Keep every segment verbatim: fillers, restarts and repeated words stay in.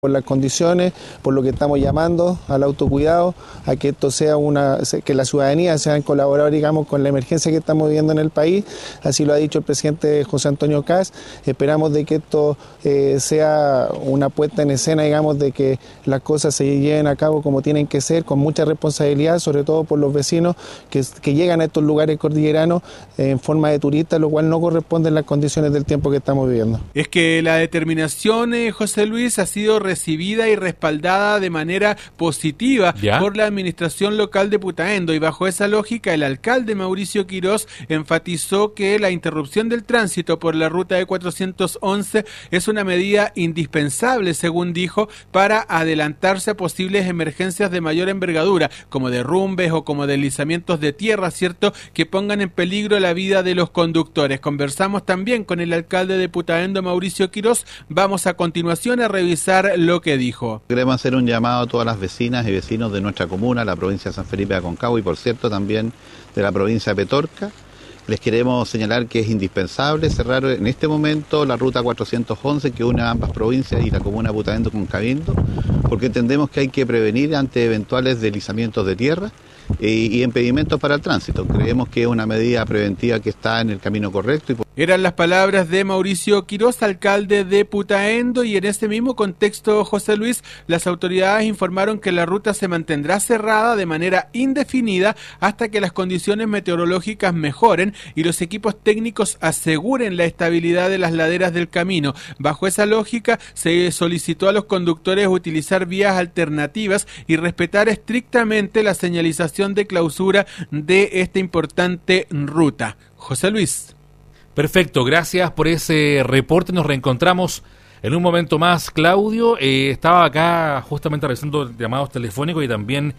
por las condiciones, por lo que estamos llamando al autocuidado, a que esto sea una, que la ciudadanía sea en colaborar, digamos, con la emergencia que estamos viviendo en el país. Así lo ha dicho el presidente José Antonio Kast. Esperamos de que esto eh, sea una puesta en escena, digamos, de que las cosas se lleven a cabo como tienen que ser, con mucha responsabilidad, sobre todo por los vecinos que, que llegan a estos lugares cordilleranos eh, en forma de turistas, lo cual no corresponde en las condiciones del tiempo que estamos viviendo. Es que la determinación, eh, José Luis, ha sido recibida y respaldada de manera positiva ¿Ya? por la administración local de Putaendo, y bajo esa lógica el alcalde Mauricio Quirós enfatizó que la interrupción del tránsito por la ruta E cuatrocientos once es una medida indispensable, según dijo, para adelantarse a posibles emergencias de mayor envergadura, como derrumbes o como deslizamientos de tierra, ¿cierto?, que pongan en peligro la vida de los conductores. Conversamos también con el alcalde de Putaendo, Mauricio Quirós. Vamos a continuación a revisar lo que dijo. Queremos hacer un llamado a todas las vecinas y vecinos de nuestra comuna, la provincia de San Felipe de Aconcagua y por cierto también de la provincia de Petorca. Les queremos señalar que es indispensable cerrar en este momento la ruta cuatrocientos once que une a ambas provincias y la comuna de Putaendo con Cabindo, porque entendemos que hay que prevenir ante eventuales deslizamientos de tierra y, y impedimentos para el tránsito. Creemos que es una medida preventiva que está en el camino correcto. Y por... Eran las palabras de Mauricio Quirós, alcalde de Putaendo, y en este mismo contexto, José Luis, las autoridades informaron que la ruta se mantendrá cerrada de manera indefinida hasta que las condiciones meteorológicas mejoren y los equipos técnicos aseguren la estabilidad de las laderas del camino. Bajo esa lógica, se solicitó a los conductores utilizar vías alternativas y respetar estrictamente la señalización de clausura de esta importante ruta. José Luis. Perfecto, gracias por ese reporte. Nos reencontramos en un momento más. Claudio, eh, estaba acá justamente realizando llamados telefónicos y también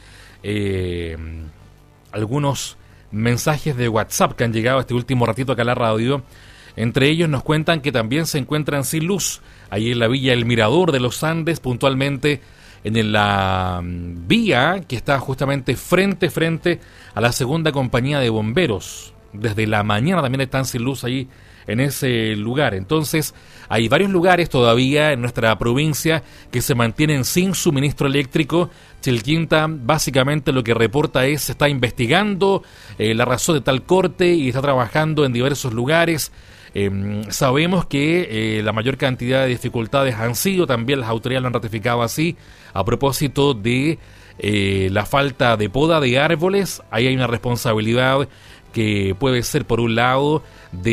eh, algunos mensajes de WhatsApp que han llegado este último ratito acá a la radio. Entre ellos nos cuentan que también se encuentran sin luz ahí en la villa El Mirador de los Andes, puntualmente en la vía que está justamente frente frente a la segunda compañía de bomberos. Desde la mañana también están sin luz ahí en ese lugar. Entonces hay varios lugares todavía en nuestra provincia que se mantienen sin suministro eléctrico. Chilquinta básicamente lo que reporta es se está investigando eh, la razón de tal corte y está trabajando en diversos lugares. Eh, sabemos que eh, la mayor cantidad de dificultades han sido, también las autoridades lo han ratificado así, a propósito de eh, la falta de poda de árboles. Ahí hay una responsabilidad que puede ser por un lado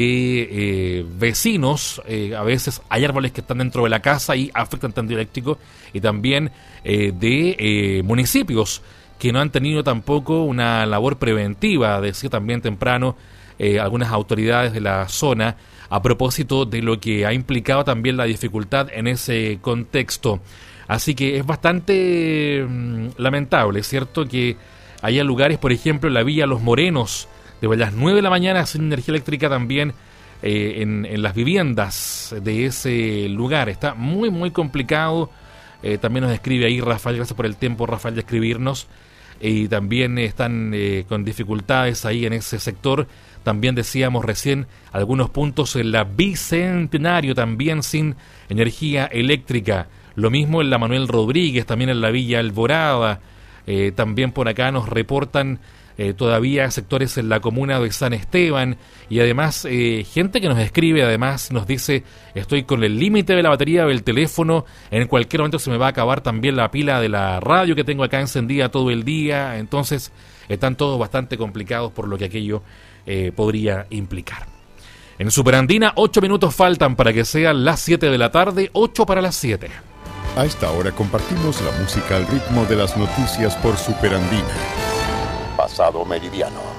de eh, vecinos, eh, a veces hay árboles que están dentro de la casa y afectan tendido eléctrico, y también eh, de eh, municipios que no han tenido tampoco una labor preventiva, decía también temprano eh, algunas autoridades de la zona, a propósito de lo que ha implicado también la dificultad en ese contexto. Así que es bastante mmm, lamentable, ¿cierto?, que haya lugares, por ejemplo, en la Villa Los Morenos, de las nueve de la mañana sin energía eléctrica también eh, en, en las viviendas de ese lugar. Está muy, muy complicado. Eh, también nos escribe ahí Rafael, gracias por el tiempo, Rafael, de escribirnos. Y también están eh, con dificultades ahí en ese sector. También decíamos recién algunos puntos en la Bicentenario, también sin energía eléctrica. Lo mismo en la Manuel Rodríguez, también en la Villa Alborada. Eh, también por acá nos reportan Eh, todavía sectores en la comuna de San Esteban, y además eh, gente que nos escribe, además nos dice: estoy con el límite de la batería del teléfono, en cualquier momento se me va a acabar también la pila de la radio que tengo acá encendida todo el día. Entonces están todos bastante complicados por lo que aquello eh, podría implicar. En Superandina, ocho minutos faltan para que sean las siete de la tarde, ocho para las siete. A esta hora compartimos la música al ritmo de las noticias por Superandina. Pasado meridiano.